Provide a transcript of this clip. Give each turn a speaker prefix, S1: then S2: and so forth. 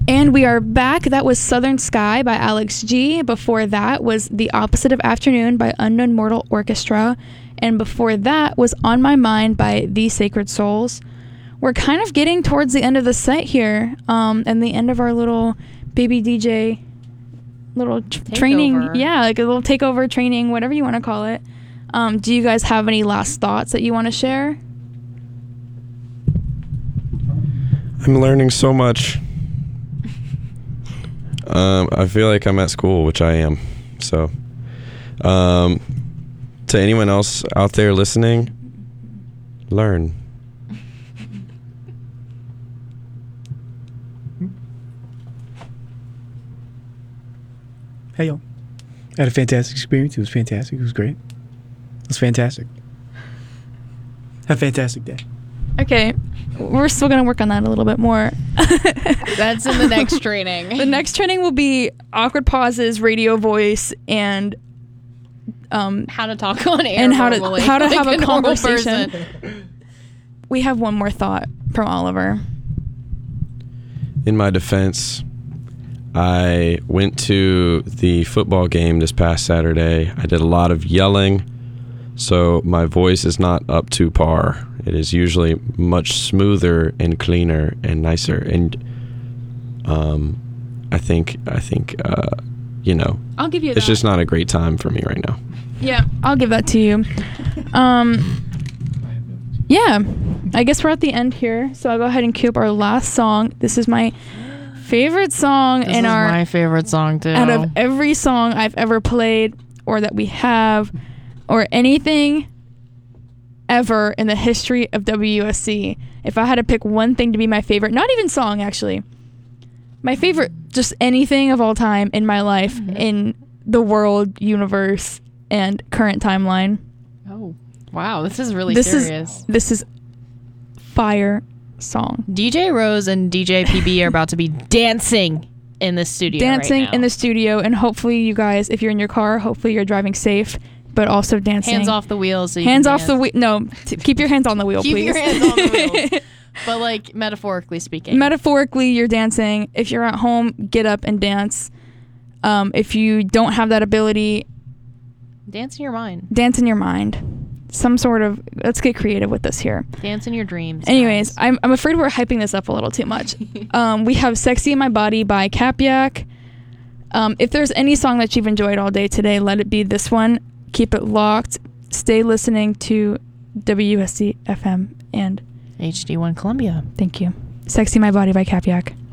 S1: And we are back. That was Southern Sky by Alex G. Before that was The Opposite of Afternoon by Unknown Mortal Orchestra. And before that was On My Mind by The Sacred Souls. We're kind of getting towards the end of the set here, and the end of our little baby DJ little training. Yeah, like a little takeover training, whatever you want to call it. Do you guys have any last thoughts that you want to share?
S2: I'm learning so much. I feel like I'm at school, which I am. So, to anyone else out there listening, learn.
S3: Hey, yo. I had a fantastic experience. It was fantastic. It was great. It was fantastic. Have a fantastic day.
S1: Okay. We're still going to work on that a little bit more.
S4: That's in the next training.
S1: The next training will be awkward pauses, radio voice, and
S4: how to talk on air
S1: and how
S4: normally,
S1: to
S4: like
S1: have a conversation.
S4: Person.
S1: We have one more thought from Oliver.
S2: In my defense, I went to the football game this past Saturday. I did a lot of yelling, so my voice is not up to par. It is usually much smoother and cleaner and nicer. And I think you know,
S1: I'll give you that.
S2: It's just not a great time for me right now.
S1: Yeah, I'll give that to you. Yeah, I guess we're at the end here, so I'll go ahead and cue up our last song. This is my favorite song
S4: This is my favorite song too.
S1: Out of every song I've ever played or that we have or anything ever in the history of WUSC. If I had to pick one thing to be my favorite, not even song actually, my favorite, just anything of all time in my life, in the world, universe, and current timeline.
S4: Oh, wow, this is really serious.
S1: This is fire song.
S4: DJ Rose and DJ PB are about to be dancing in the studio
S1: in the studio, and hopefully you guys, if you're in your car, hopefully you're driving safe, but also dancing.
S4: Hands off the wheel. So
S1: hands off the wheel. No, keep your hands on the wheel,
S4: keep
S1: please.
S4: Keep your hands on the wheel. But like metaphorically speaking.
S1: Metaphorically, you're dancing. If you're at home, get up and dance. If you don't have that ability,
S4: dance in your mind.
S1: Dance in your mind. Some sort of, let's get creative with this here.
S4: Dance in your dreams.
S1: Anyways, I'm afraid we're hyping this up a little too much. We have Sexy in My Body by Capyak. If there's any song that you've enjoyed all day today, let it be this one. Keep it locked. Stay listening to WUSC FM and
S4: HD1 Columbia.
S1: Thank you. Sexy in My Body by Capyak.